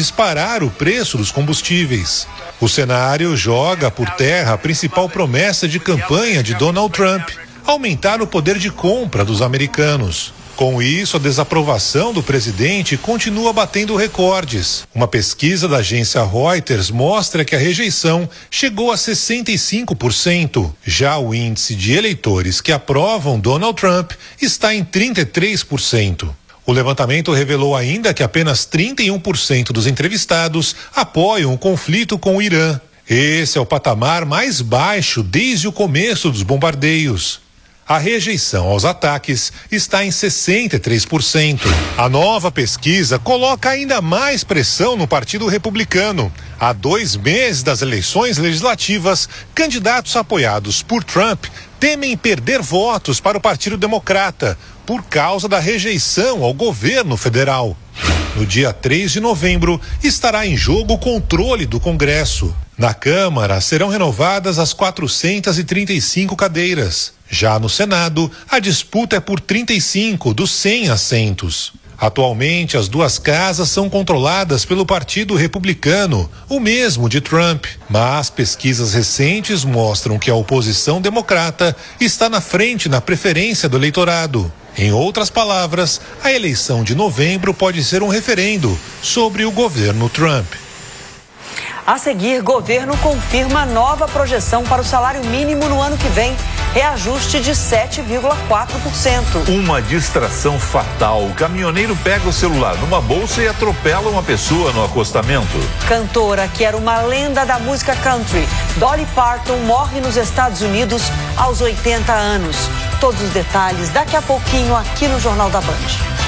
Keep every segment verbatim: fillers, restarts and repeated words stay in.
disparar o preço dos combustíveis. O cenário joga por terra a principal promessa de campanha de Donald Trump: aumentar o poder de compra dos americanos. Com isso, a desaprovação do presidente continua batendo recordes. Uma pesquisa da agência Reuters mostra que a rejeição chegou a sessenta e cinco por cento. Já o índice de eleitores que aprovam Donald Trump está em trinta e três por cento. O levantamento revelou ainda que apenas trinta e um por cento dos entrevistados apoiam o conflito com o Irã. Esse é o patamar mais baixo desde o começo dos bombardeios. A rejeição aos ataques está em sessenta e três por cento. A nova pesquisa coloca ainda mais pressão no Partido Republicano. Há dois meses das eleições legislativas, candidatos apoiados por Trump temem perder votos para o Partido Democrata por causa da rejeição ao governo federal. No dia três de novembro, estará em jogo o controle do Congresso. Na Câmara, serão renovadas as quatrocentas e trinta e cinco cadeiras. Já no Senado, a disputa é por trinta e cinco dos cem assentos. Atualmente, as duas casas são controladas pelo Partido Republicano, o mesmo de Trump. Mas pesquisas recentes mostram que a oposição democrata está na frente na preferência do eleitorado. Em outras palavras, a eleição de novembro pode ser um referendo sobre o governo Trump. A seguir, governo confirma nova projeção para o salário mínimo no ano que vem. Reajuste de sete vírgula quatro por cento. Uma distração fatal. O caminhoneiro pega o celular numa bolsa e atropela uma pessoa no acostamento. Cantora que era uma lenda da música country, Dolly Parton, morre nos Estados Unidos aos oitenta anos. Todos os detalhes daqui a pouquinho aqui no Jornal da Band.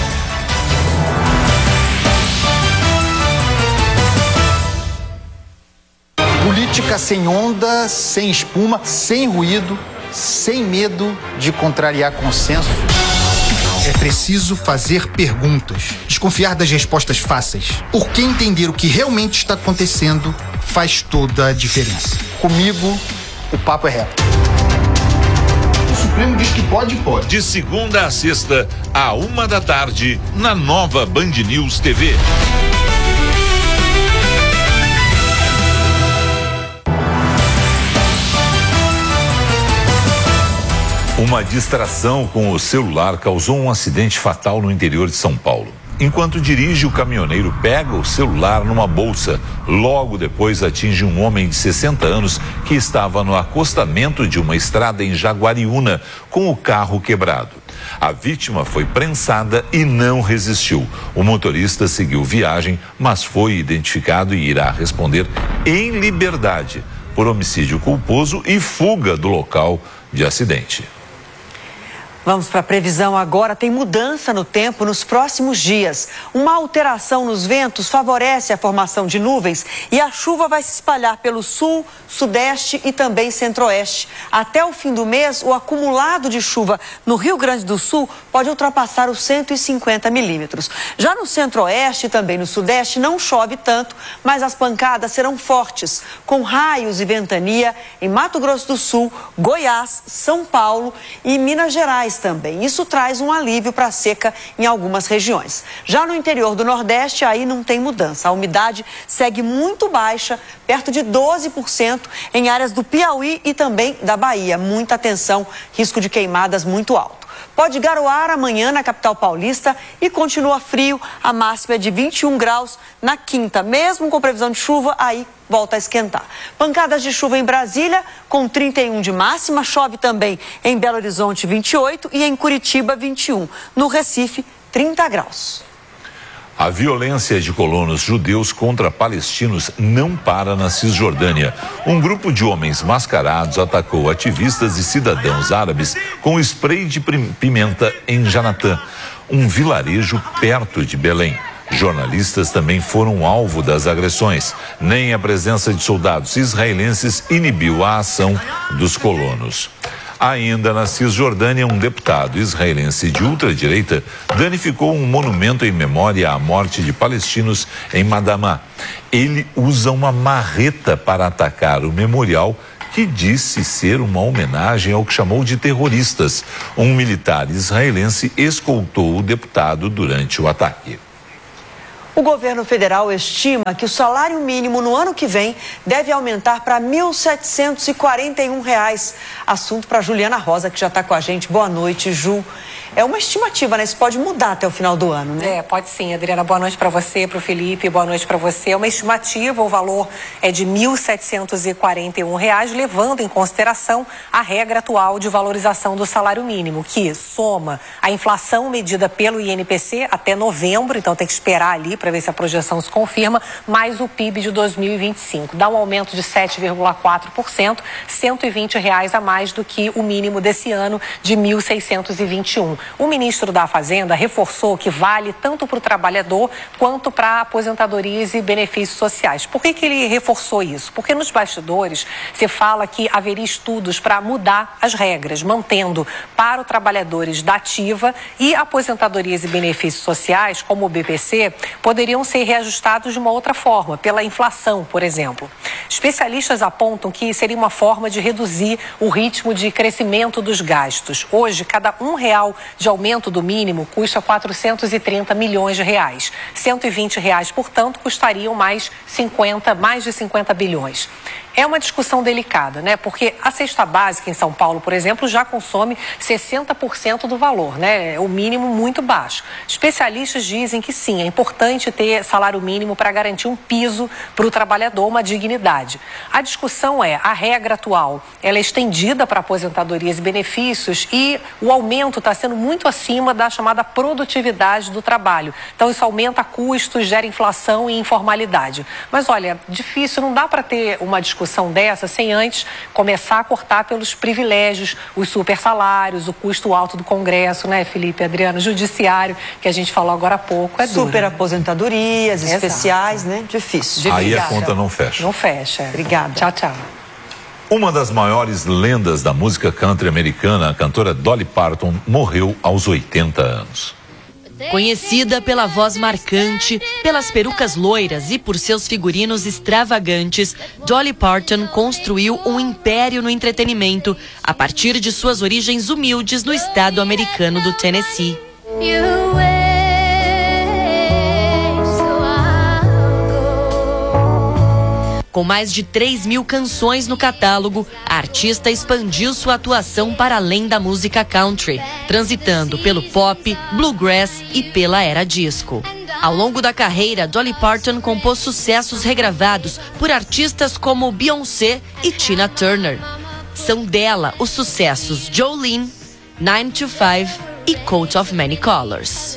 Política sem onda, sem espuma, sem ruído, sem medo de contrariar consenso. É preciso fazer perguntas, desconfiar das respostas fáceis, porque entender o que realmente está acontecendo faz toda a diferença. Comigo, o papo é reto. O Supremo diz que pode e pode. De segunda a sexta, à uma da tarde, na nova Band News T V. Uma distração com o celular causou um acidente fatal no interior de São Paulo. Enquanto dirige, o caminhoneiro pega o celular numa bolsa. Logo depois, atinge um homem de sessenta anos que estava no acostamento de uma estrada em Jaguariúna, com o carro quebrado. A vítima foi prensada e não resistiu. O motorista seguiu viagem, mas foi identificado e irá responder em liberdade por homicídio culposo e fuga do local de acidente. Vamos para a previsão agora. Tem mudança no tempo nos próximos dias. Uma alteração nos ventos favorece a formação de nuvens e a chuva vai se espalhar pelo sul, sudeste e também centro-oeste. Até o fim do mês, o acumulado de chuva no Rio Grande do Sul pode ultrapassar os cento e cinquenta milímetros. Já no centro-oeste e também no sudeste não chove tanto, mas as pancadas serão fortes, com raios e ventania em Mato Grosso do Sul, Goiás, São Paulo e Minas Gerais também. Isso traz um alívio para a seca em algumas regiões. Já no interior do Nordeste, aí não tem mudança. A umidade segue muito baixa, perto de doze por cento em áreas do Piauí e também da Bahia. Muita atenção, risco de queimadas muito alto. Pode garoar amanhã na capital paulista e continua frio. A máxima é de vinte e um graus na quinta. Mesmo com previsão de chuva, aí volta a esquentar. Pancadas de chuva em Brasília, com trinta e um de máxima. Chove também em Belo Horizonte, vinte e oito, e em Curitiba, vinte e um. No Recife, trinta graus. A violência de colonos judeus contra palestinos não para na Cisjordânia. Um grupo de homens mascarados atacou ativistas e cidadãos árabes com spray de pimenta em Janatã, um vilarejo perto de Belém. Jornalistas também foram alvo das agressões. Nem a presença de soldados israelenses inibiu a ação dos colonos. Ainda na Cisjordânia, um deputado israelense de ultradireita danificou um monumento em memória à morte de palestinos em Madamá. Ele usa uma marreta para atacar o memorial, que disse ser uma homenagem ao que chamou de terroristas. Um militar israelense escoltou o deputado durante o ataque. O governo federal estima que o salário mínimo no ano que vem deve aumentar para mil setecentos e quarenta e um reais. Assunto para Juliana Rosa, que já está com a gente. Boa noite, Ju. É uma estimativa, né? Isso pode mudar até o final do ano, né? É, pode sim, Adriana. Boa noite para você, para o Felipe. Boa noite para você. É uma estimativa, o valor é de mil setecentos e quarenta e um reais, levando em consideração a regra atual de valorização do salário mínimo, que soma a inflação medida pelo I N P C até novembro, então tem que esperar ali para ver se a projeção se confirma, mais o P I B de dois mil e vinte e cinco. Dá um aumento de sete vírgula quatro por cento, cento e vinte reais a mais do que o mínimo desse ano de mil seiscentos e vinte e um. O ministro da Fazenda reforçou que vale tanto para o trabalhador quanto para aposentadorias e benefícios sociais. Por que que ele reforçou isso? Porque nos bastidores se fala que haveria estudos para mudar as regras, mantendo para os trabalhadores da ativa e aposentadorias e benefícios sociais, como o B P C, poderiam ser reajustados de uma outra forma, pela inflação, por exemplo. Especialistas apontam que seria uma forma de reduzir o ritmo de crescimento dos gastos. Hoje, cada um real de aumento do mínimo custa quatrocentos e trinta milhões de reais. cento e vinte reais, portanto, custariam mais cinquenta, mais de cinquenta bilhões. É uma discussão delicada, né? Porque a cesta básica em São Paulo, por exemplo, já consome sessenta por cento do valor, né? É o mínimo muito baixo. Especialistas dizem que sim, é importante ter salário mínimo para garantir um piso para o trabalhador, uma dignidade. A discussão é, a regra atual, ela é estendida para aposentadorias e benefícios e o aumento está sendo muito acima da chamada produtividade do trabalho. Então isso aumenta custos, gera inflação e informalidade. Mas olha, difícil, não dá para ter uma discussão dessa sem antes começar a cortar pelos privilégios, os super salários, o custo alto do Congresso, né, Felipe, Adriano, judiciário, que a gente falou agora há pouco, é duro. Super aposentadorias Exato. especiais, né? Difícil. Aí a Obrigada. conta não fecha. Não fecha. Obrigada. Tchau, tchau. Uma das maiores lendas da música country americana, a cantora Dolly Parton, morreu aos oitenta anos. Conhecida pela voz marcante, pelas perucas loiras e por seus figurinos extravagantes, Dolly Parton construiu um império no entretenimento a partir de suas origens humildes no estado americano do Tennessee. Com mais de três mil canções no catálogo, a artista expandiu sua atuação para além da música country, transitando pelo pop, bluegrass e pela era disco. Ao longo da carreira, Dolly Parton compôs sucessos regravados por artistas como Beyoncé e Tina Turner. São dela os sucessos Jolene, nine to five e Coat of Many Colors.